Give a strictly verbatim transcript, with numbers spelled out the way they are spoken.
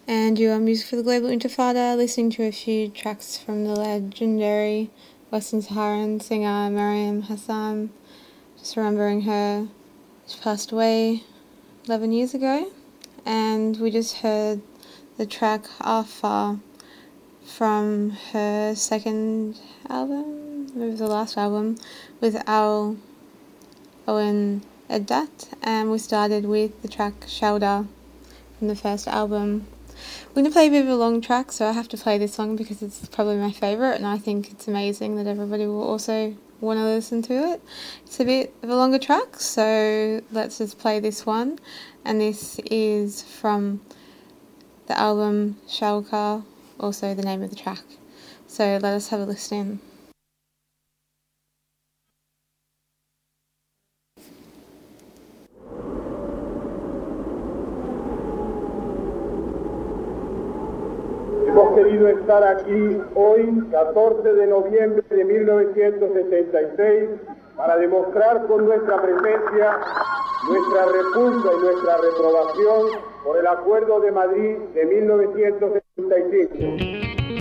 And you are Music for the Global Intifada, listening to a few tracks from the legendary Western Saharan singer Mariam Hassan. Just remembering her, she passed away eleven years ago. And we just heard the track Afar from her second album, maybe the last album, with Al Owen Edat. And we started with the track Shelter from the first album. We're going to play a bit of a long track, so I have to play this song because it's probably my favourite, and I think it's amazing that everybody will also want to listen to it. It's a bit of a longer track, so let's just play this one. And this is from the album Shalka, also the name of the track. So let us have a listen. Hemos querido estar aquí hoy, catorce de noviembre de mil novecientos setenta y seis, para demostrar con nuestra presencia nuestra repulsa y nuestra reprobación por el Acuerdo de Madrid de mil novecientos setenta y cinco.